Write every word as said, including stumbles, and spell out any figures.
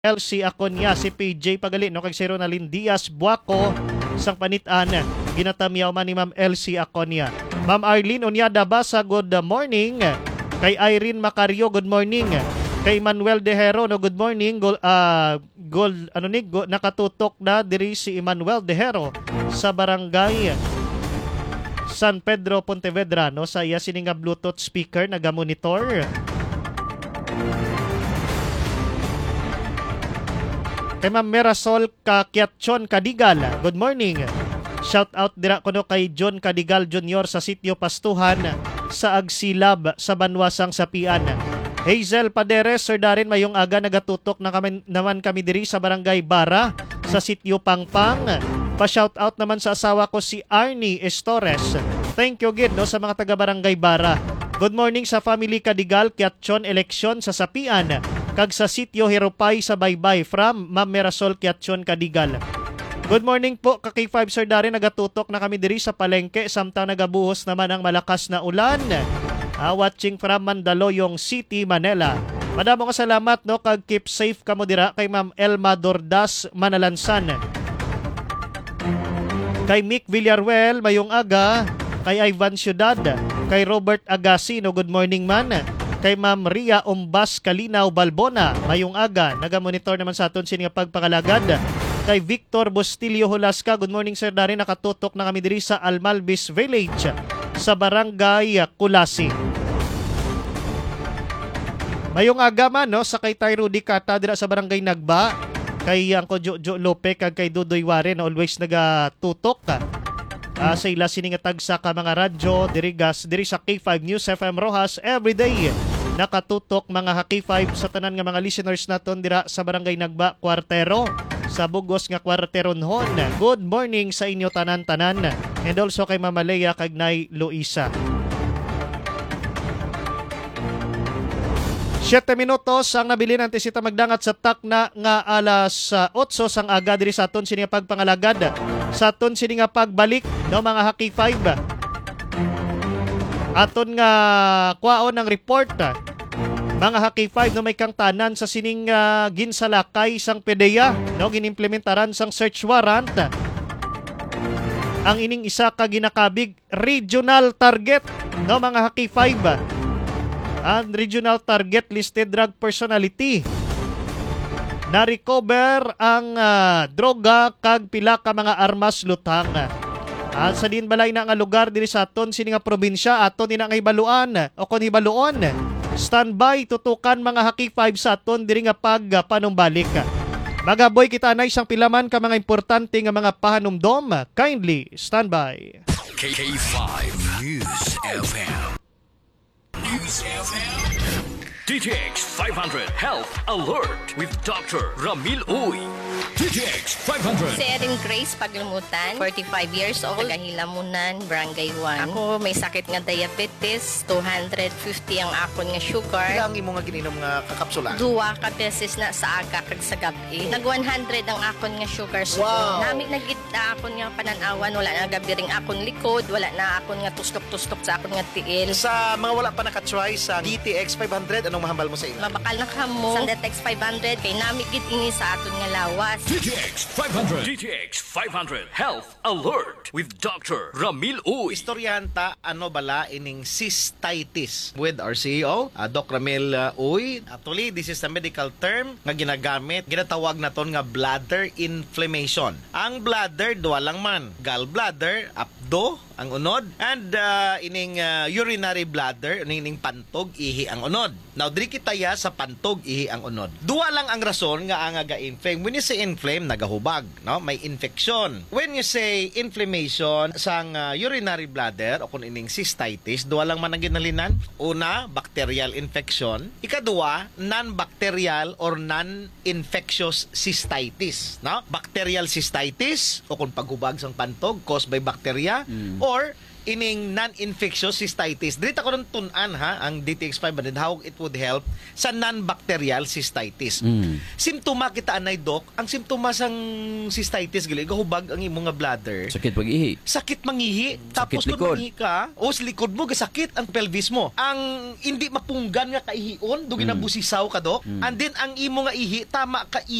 L C Aconia, si P J Pagali, no, kay si Ronaldin Diaz Buaco, sang panitan, ginatamyaw man ni Ma'am L C Aconia. Ma'am Arlene Unyada Basa, good morning. Kay Irene Macario, good morning. Kay Manuel Dejero, no, good morning. Gold, uh, gold, ano ni, go, nakatutok na diri si Emmanuel Dejero sa barangay San Pedro, Pontevedra, no, sa iya sininga Bluetooth speaker nagamonitor. Kay Ma'am Merasol Kakiatchon Kadigal, good morning. Shout out dira kuno kay John Kadigal Junior sa Sitio Pastuhan sa Agsilab sa Banwasang Sapian. Hazel Paderes, Sir Darin, mayong aga nagatutok na kami, naman kami diri sa Barangay Bara sa Sitio Pangpang. Pa-shout out naman sa asawa ko si Arnie Estores. Thank you gid, no, sa mga taga Barangay Bara. Good morning sa family Kadigal Kiatchon eleksyon sa Sapian kag sa Sitio Hirupay sa Baybay from Ma'am Merasol Kiatchon Kadigal. Good morning po ka K five Sir Darin, nagatutok na kami diri sa palengke samtang nagabuhos naman ang malakas na ulan. Uh, watching from Mandaluyong City, Manila. Madamo ka salamat, no, kag keep safe kamo dira kay Ma'am Elma Dordas Manalansan. Kay Mick Villaruel mayong aga, kay Ivan Ciudad, kay Robert Agassi, no, good morning man. Kay Ma'am Ria Umbas Kalinaw Balbona, mayong aga, nagamonitor naman sa aton sining pagpakalagad. Kay Victor Bustilio Hulasca, good morning Sir Darin, nakatutok na kami diri sa Almalbis Village sa Barangay Kulasi. Mayong aga man, no, sa kay Tay Rudy Kata dira sa Barangay Nagba, kay Angko Jojo Lope kag kay Dudoy Waren, always nagatutok ka. Uh, sa ila siningatag sa ka mga radyo dirigas diri sa K five News F M Rojas everyday nakatutok mga ha K five sa tanan nga mga listeners naton dira sa Barangay Nagba Kwartero sa Bugos nga Kwarteronhon. Good morning sa inyo tanan-tanan and also kay Mama Leia kag Nay Luisa. Siyete minutos ang nabili ng tisita magdangat sa takna nga alas uh, otso sang aga diri sa aton sininga pagpangalagad sa aton sininga pagbalik, no, mga ha K five. Aton nga kwaon ng report mga ha K five, no, may kang tanan sa sining uh, ginsalakay sang P D E A, no, ginimplementaran sang search warrant. Ang ining isa ka ginakabig regional target, no, mga ha K five. Ang regional target listed drug personality. Na-recover ang uh, droga kag pila ka mga armas lutang. At sa din balay na nga lugar diri sa aton sini nga probinsya aton ina nga hibaluan o kon hibaluon. Standby tutukan mga ha K five sa aton diri nga pagpanumbalik. Magaboy kita na isang pilaman ka mga importante nga mga pahanumdom. Kindly standby. K five News F M. News F M. D T X five hundred Health Alert with Doctor Ramil Uy. D T X five hundred. Si Erin Grace Paglumutan, forty-five years old, Hilamunan, Barangay one. Ako may sakit nga diabetes, two hundred fifty ang akon nga sugar. Ilang imo nga gininom nga kakapsula? Duwa ka beses na sa aga kag sa gabi. Nag one hundred ang akon nga sugar. Wow. Nami nagit na akon nga pananawan, wala na gabi ring akon likod, wala na akon nga tustok-tustok sa akon nga tiil. Sa mga wala pa nakatry sa D T X five hundred, anong mahambal mo sa ila? Mabakal na kamo sa D T X five hundred kay nami gid ini sa aton nga lawas. D T X five hundred. D T X five hundred Health Alert with Doctor Ramil Uy. Istoryanta ano bala ining cystitis with our C E O, uh, Doc Ramil uh, Uy. Actually, this is a medical term nga ginagamit, ginatawag naton nga bladder inflammation. Ang bladder duwa lang man, gallbladder, apdo ang unod, and uh, ining uh, urinary bladder, ining pantog ihi ang unod. Now, diri kita ya sa pantog ihi ang unod. Duwa lang ang rason nga ang ga-inflame. When you say inflame, nagahubag, no? May infection. When you say inflammation sang uh, urinary bladder o kung ining cystitis, duwa lang man ang ginalinan. Una, bacterial infection. Ikaduwa, non-bacterial or non-infectious cystitis, no? Bacterial cystitis o kung paghubag sang pantog caused by bacteria, mm. or ining non-infectious cystitis. Dito ko nung tunan ha, ang D T X five hundred, how it would help sa non-bacterial cystitis. Mm. Simptoma kita anay, Doc. Ang simptoma sang cystitis, gali, gahubag ang imong nga bladder. Sakit pag-ihi. Sakit mangihi. Tapos Sakit kung likod. mangihi ka, o sa likod mo, gasakit ang pelvis mo. Ang hindi mapunggan nga kaihion, do ginabusisaw ka, Doc. And then, ang imo nga ihi, tama ka